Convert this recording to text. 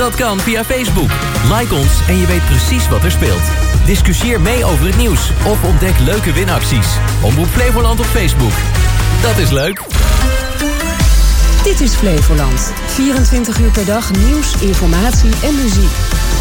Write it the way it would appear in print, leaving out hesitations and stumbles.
Dat kan via Facebook. Like ons en je weet precies wat er speelt. Discussieer mee over het nieuws of ontdek leuke winacties. Omroep Flevoland op Facebook. Dat is leuk. Dit is Flevoland. 24 uur per dag nieuws, informatie en muziek.